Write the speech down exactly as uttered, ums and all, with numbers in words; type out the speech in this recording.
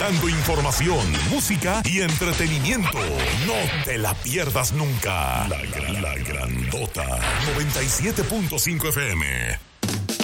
presentando información, música y entretenimiento. No te la pierdas nunca. La, gran, la grandota noventa y siete punto cinco F M.